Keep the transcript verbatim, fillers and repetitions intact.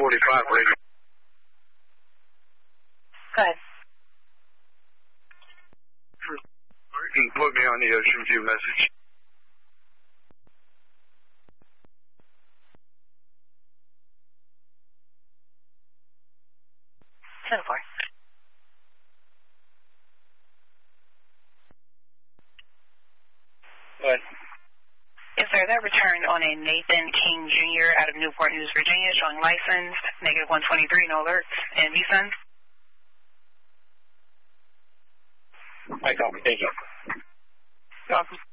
forty-five radio. Go ahead. You can put me on the Ocean View message. ten four. What? Yes, sir. That returned on a Nathan King Junior out of Newport News, Virginia, showing license, negative one twenty-three, no alerts, and V S U N. I copy. Thank you. You're welcome.